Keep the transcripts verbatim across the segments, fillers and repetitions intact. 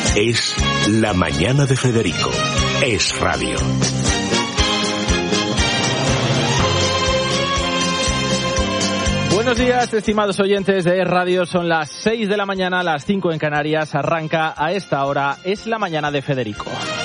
Es La Mañana de Federico. Es radio. Buenos días, estimados oyentes de Radio. Son las seis de la mañana, las cinco en Canarias. Arranca a esta hora Es La Mañana de Federico.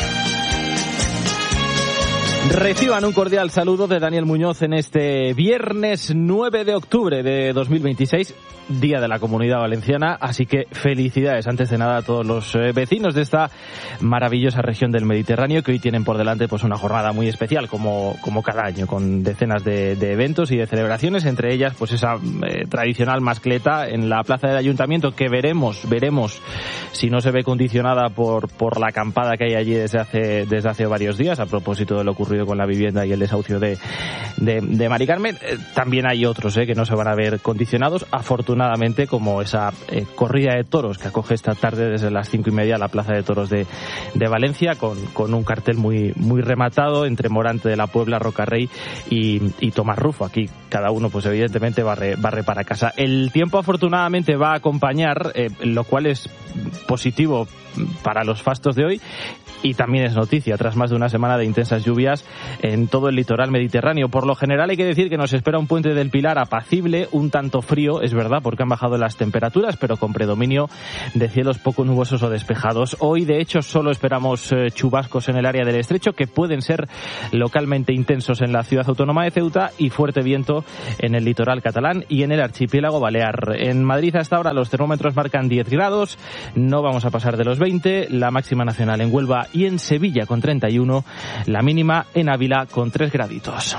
Reciban un cordial saludo de Daniel Muñoz en este viernes nueve de octubre de dos mil veintiséis, Día de la Comunidad Valenciana, así que felicidades antes de nada a todos los eh, vecinos de esta maravillosa región del Mediterráneo, que hoy tienen por delante pues una jornada muy especial, como, como cada año, con decenas de, de eventos y de celebraciones, entre ellas pues esa eh, tradicional mascleta en la plaza del Ayuntamiento, que veremos, veremos si no se ve condicionada por, por la acampada que hay allí desde hace, desde hace varios días, a propósito de lo ocurrido con la vivienda y el desahucio de, de, de Mari Carmen. Eh, también hay otros eh, que no se van a ver condicionados, afortunadamente, como esa eh, corrida de toros que acoge esta tarde desde las cinco y media la Plaza de Toros de, de Valencia, con, con un cartel muy, muy rematado entre Morante de la Puebla, Rocarrey y, y Tomás Rufo. Aquí cada uno, pues evidentemente, barre, barre para casa. El tiempo, afortunadamente, va a acompañar, eh, lo cual es positivo para los fastos de hoy. Y también es noticia, tras más de una semana de intensas lluvias en todo el litoral mediterráneo. Por lo general hay que decir que nos espera un puente del Pilar apacible, un tanto frío, es verdad, porque han bajado las temperaturas, pero con predominio de cielos poco nubosos o despejados. Hoy, de hecho, solo esperamos eh, chubascos en el área del Estrecho, que pueden ser localmente intensos en la ciudad autónoma de Ceuta, y fuerte viento en el litoral catalán y en el archipiélago balear. En Madrid hasta ahora los termómetros marcan diez grados, no vamos a pasar de los veinte, la máxima nacional en Huelva y en Sevilla con treinta y uno, la mínima en Ávila con tres graditos.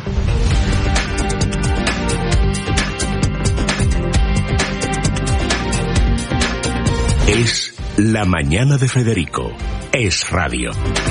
Es La Mañana de Federico. Es radio.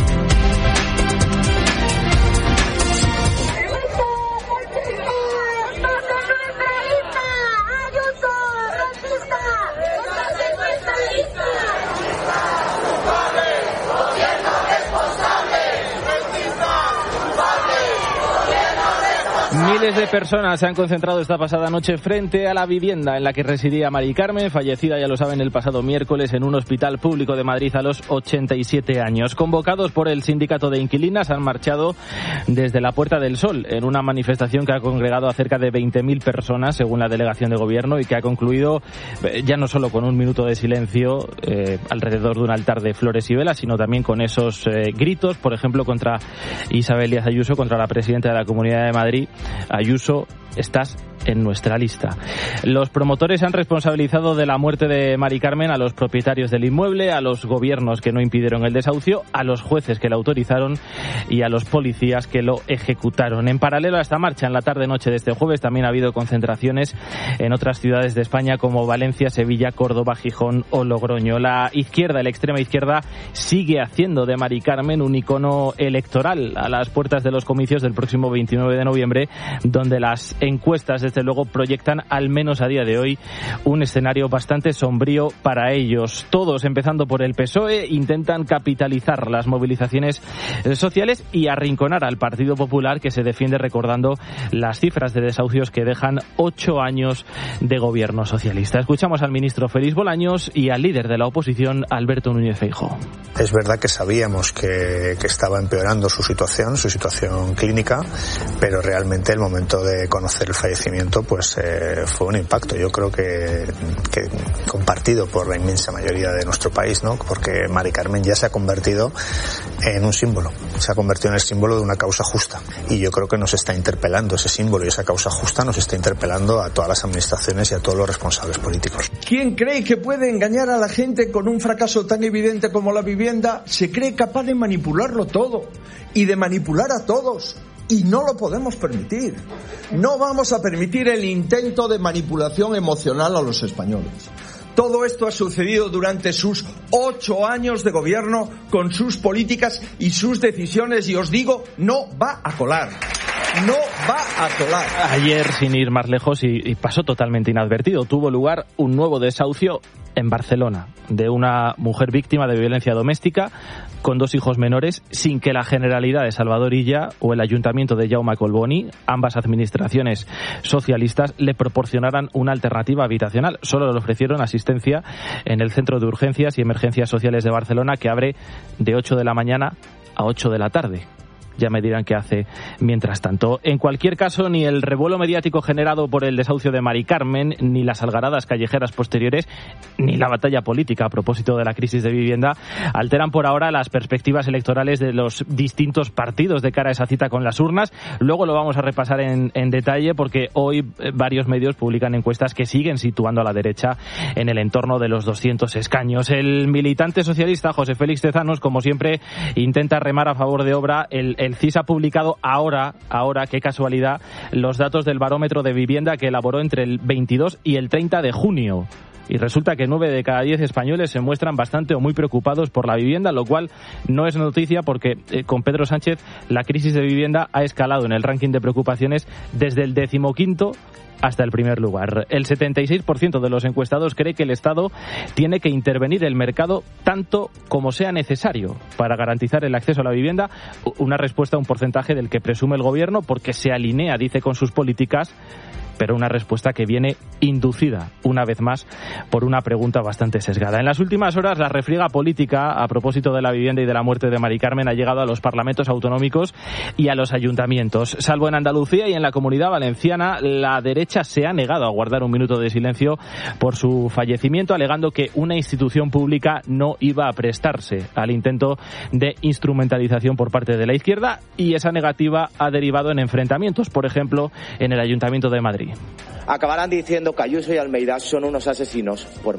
Miles de personas se han concentrado esta pasada noche frente a la vivienda en la que residía Mari Carmen, fallecida, ya lo saben, el pasado miércoles en un hospital público de Madrid a los ochenta y siete años. Convocados por el sindicato de inquilinas, han marchado desde la Puerta del Sol en una manifestación que ha congregado a cerca de veinte mil personas, según la delegación de gobierno, y que ha concluido eh, ya no solo con un minuto de silencio eh, alrededor de un altar de flores y velas, sino también con esos eh, gritos, por ejemplo, contra Isabel Díaz Ayuso, contra la presidenta de la Comunidad de Madrid. Ayuso, estás en nuestra lista. Los promotores han responsabilizado de la muerte de Mari Carmen a los propietarios del inmueble, a los gobiernos que no impidieron el desahucio, a los jueces que la autorizaron y a los policías que lo ejecutaron. En paralelo a esta marcha, en la tarde-noche de este jueves, también ha habido concentraciones en otras ciudades de España como Valencia, Sevilla, Córdoba, Gijón o Logroño. La izquierda, la extrema izquierda, sigue haciendo de Mari Carmen un icono electoral a las puertas de los comicios del próximo veintinueve de noviembre, donde las encuestas, desde luego, proyectan, al menos a día de hoy, un escenario bastante sombrío para ellos. Todos, empezando por el P S O E, intentan capitalizar las movilizaciones sociales y arrinconar al Partido Popular, que se defiende recordando las cifras de desahucios que dejan ocho años de gobierno socialista. Escuchamos al ministro Félix Bolaños y al líder de la oposición, Alberto Núñez Feijóo. Es verdad que sabíamos que, que estaba empeorando su situación, su situación clínica, pero realmente el momento de conocer el fallecimiento pues eh, fue un impacto, yo creo que, que compartido por la inmensa mayoría de nuestro país, ¿no? Porque Mari Carmen ya se ha convertido en un símbolo, se ha convertido en el símbolo de una causa justa, y yo creo que nos está interpelando ese símbolo y esa causa justa, nos está interpelando a todas las administraciones y a todos los responsables políticos. ¿Quién cree que puede engañar a la gente con un fracaso tan evidente como la vivienda? Se cree capaz de manipularlo todo y de manipular a todos. Y no lo podemos permitir. No vamos a permitir el intento de manipulación emocional a los españoles. Todo esto ha sucedido durante sus ocho años de gobierno, con sus políticas y sus decisiones, y os digo, no va a colar. no va a colar. Ayer, sin ir más lejos, y, y pasó totalmente inadvertido, tuvo lugar un nuevo desahucio en Barcelona de una mujer víctima de violencia doméstica con dos hijos menores, sin que la Generalidad de Salvador Illa o el Ayuntamiento de Jaume Collboni, ambas administraciones socialistas, le proporcionaran una alternativa habitacional. Solo le ofrecieron asistencia en el Centro de Urgencias y Emergencias Sociales de Barcelona, que abre de ocho de la mañana a ocho de la tarde. Ya me dirán qué hace mientras tanto. En cualquier caso, ni el revuelo mediático generado por el desahucio de Mari Carmen, ni las algaradas callejeras posteriores, ni la batalla política a propósito de la crisis de vivienda alteran por ahora las perspectivas electorales de los distintos partidos de cara a esa cita con las urnas. Luego lo vamos a repasar en, en detalle, porque hoy varios medios publican encuestas que siguen situando a la derecha en el entorno de los doscientos escaños. El militante socialista José Félix Tezanos, como siempre, intenta remar a favor de obra. El El C I S ha publicado ahora, ahora, qué casualidad, los datos del barómetro de vivienda que elaboró entre el veintidós y el treinta de junio. Y resulta que nueve de cada diez españoles se muestran bastante o muy preocupados por la vivienda, lo cual no es noticia porque eh, con Pedro Sánchez la crisis de vivienda ha escalado en el ranking de preocupaciones desde el decimoquinto hasta el primer lugar. El setenta y seis por ciento de los encuestados cree que el Estado tiene que intervenir en el mercado tanto como sea necesario para garantizar el acceso a la vivienda, una respuesta a un porcentaje del que presume el Gobierno porque se alinea, dice, con sus políticas, pero una respuesta que viene inducida, una vez más, por una pregunta bastante sesgada. En las últimas horas, la refriega política a propósito de la vivienda y de la muerte de Mari Carmen ha llegado a los parlamentos autonómicos y a los ayuntamientos. Salvo en Andalucía y en la Comunidad Valenciana, la derecha se ha negado a guardar un minuto de silencio por su fallecimiento, alegando que una institución pública no iba a prestarse al intento de instrumentalización por parte de la izquierda, y esa negativa ha derivado en enfrentamientos, por ejemplo, en el Ayuntamiento de Madrid. Acabarán diciendo que Ayuso y Almeida son unos asesinos por